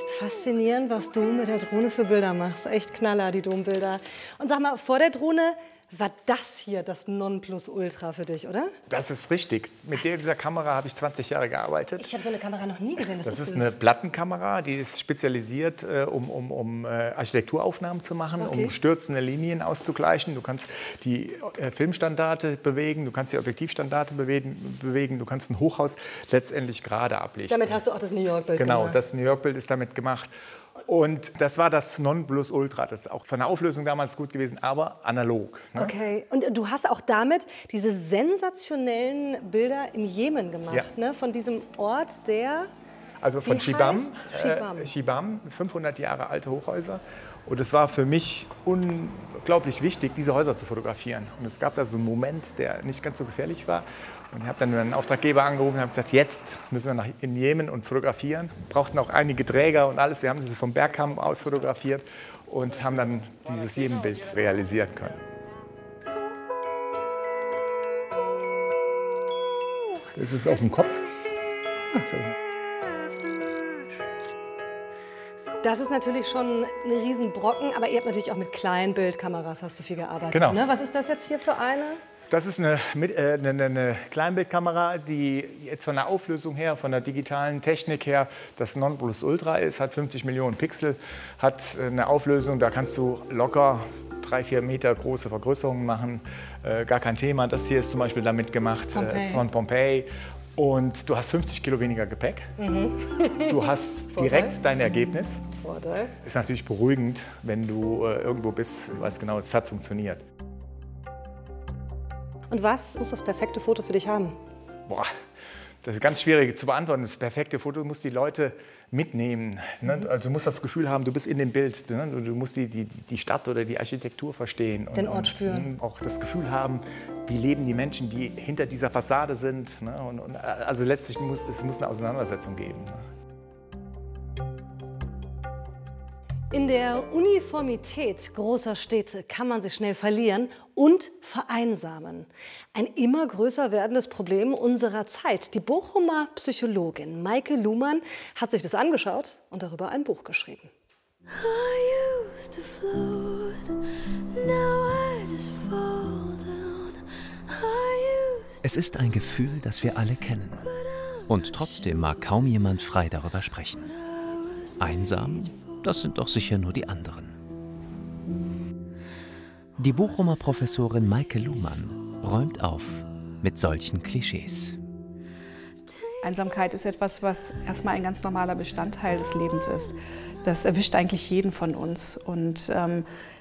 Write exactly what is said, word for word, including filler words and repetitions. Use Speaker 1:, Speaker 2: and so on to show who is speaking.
Speaker 1: Faszinierend, was du mit der Drohne für Bilder machst. Echt Knaller, die Dombilder. Und sag mal, vor der Drohne war das hier das Nonplusultra für dich, oder?
Speaker 2: Das ist richtig. Mit der, dieser Kamera habe ich zwanzig Jahre gearbeitet.
Speaker 1: Ich habe so eine Kamera noch nie gesehen. Was
Speaker 2: das
Speaker 1: ist,
Speaker 2: ist
Speaker 1: das?
Speaker 2: eine Plattenkamera, die ist spezialisiert, äh, um, um, um äh, Architekturaufnahmen zu machen,
Speaker 1: Okay.
Speaker 2: um stürzende Linien auszugleichen. Du kannst die äh, Filmstandarte bewegen, du kannst die Objektivstandarte bewegen, bewegen, du kannst ein Hochhaus letztendlich gerade ablichten.
Speaker 1: Damit hast du auch das New York-Bild
Speaker 2: Genau,
Speaker 1: gemacht.
Speaker 2: das New York-Bild ist damit gemacht. Und das war das Nonplusultra. Das ist auch von der Auflösung damals gut gewesen, aber analog. Ne?
Speaker 1: Okay, und du hast auch damit diese sensationellen Bilder im Jemen gemacht,
Speaker 2: Ja.
Speaker 1: ne? Von diesem Ort, der...
Speaker 2: Also von
Speaker 1: Wie
Speaker 2: Shibam,
Speaker 1: heißt? Shibam.
Speaker 2: Äh, Shibam, fünfhundert Jahre alte Hochhäuser. Und es war für mich unglaublich wichtig, diese Häuser zu fotografieren. Und es gab da so einen Moment, der nicht ganz so gefährlich war. Und ich habe dann einen Auftraggeber angerufen und habe gesagt, jetzt müssen wir nach in Jemen und fotografieren. Brauchten auch einige Träger und alles. Wir haben sie vom Bergkamm aus fotografiert und haben dann dieses Jemen-Bild realisieren können. Das ist auf dem Kopf. So.
Speaker 1: Das ist natürlich schon ein Riesenbrocken, aber ihr habt natürlich auch mit kleinen Bildkameras hast du viel gearbeitet.
Speaker 2: Genau.
Speaker 1: Ne? Was ist das jetzt hier für eine?
Speaker 2: Das ist eine, äh, eine, eine Kleinbildkamera, die jetzt von der Auflösung her, von der digitalen Technik her, das Nonplusultra ist, hat fünfzig Millionen Pixel, hat eine Auflösung, da kannst du locker drei, vier Meter große Vergrößerungen machen, äh, gar kein Thema. Das hier ist zum Beispiel damit gemacht
Speaker 1: Pompeii.
Speaker 2: Äh, von Pompeii. Und du hast fünfzig Kilo weniger Gepäck. Mhm. Du hast direkt dein Ergebnis.
Speaker 1: Vorteil.
Speaker 2: Ist natürlich beruhigend, wenn du äh, irgendwo bist und weißt genau, es hat funktioniert.
Speaker 1: Und was muss das perfekte Foto für dich haben?
Speaker 2: Boah, das ist ganz schwierig zu beantworten. Das perfekte Foto muss die Leute mitnehmen. Ne? Also du musst das Gefühl haben, du bist in dem Bild. Ne? Du musst die, die, die Stadt oder die Architektur verstehen.
Speaker 1: Den
Speaker 2: und,
Speaker 1: Ort spüren.
Speaker 2: Und auch das Gefühl haben, wie leben die Menschen, die hinter dieser Fassade sind. Ne? Und, und, also letztlich muss es muss eine Auseinandersetzung geben. Ne?
Speaker 1: In der Uniformität großer Städte kann man sich schnell verlieren und vereinsamen. Ein immer größer werdendes Problem unserer Zeit. Die Bochumer Psychologin Maike Luhmann hat sich das angeschaut und darüber ein Buch geschrieben.
Speaker 3: Es ist ein Gefühl, das wir alle kennen. Und trotzdem mag kaum jemand frei darüber sprechen. Einsam? Das sind doch sicher nur die anderen. Die Bochumer Professorin Maike Luhmann räumt auf mit solchen Klischees.
Speaker 4: Einsamkeit ist etwas, was erstmal ein ganz normaler Bestandteil des Lebens ist. Das erwischt eigentlich jeden von uns. Und ähm,